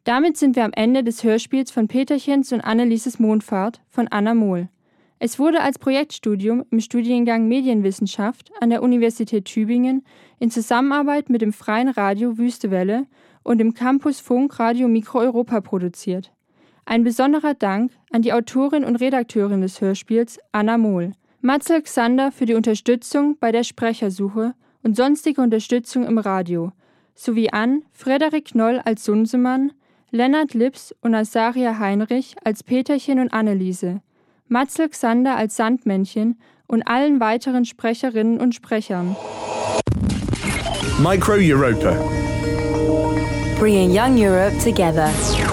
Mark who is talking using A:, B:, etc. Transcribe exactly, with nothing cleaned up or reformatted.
A: Damit sind wir am Ende des Hörspiels von Peterchens und Annelieses Mondfahrt von Anna Mohl. Es wurde als Projektstudium im Studiengang Medienwissenschaft an der Universität Tübingen in Zusammenarbeit mit dem Freien Radio Wüstewelle und dem Campus Funk Radio Mikro-Europa produziert. Ein besonderer Dank an die Autorin und Redakteurin des Hörspiels, Anna Mohl, Matzel Xander für die Unterstützung bei der Sprechersuche und sonstige Unterstützung im Radio, sowie an Frederik Noll als Sunsemann, Lennart Lips und Asaria Heinrich als Peterchen und Anneliese, Matzel Xander als Sandmännchen und allen weiteren Sprecherinnen und Sprechern.
B: Micro Europa.
C: Bringing young Europe together.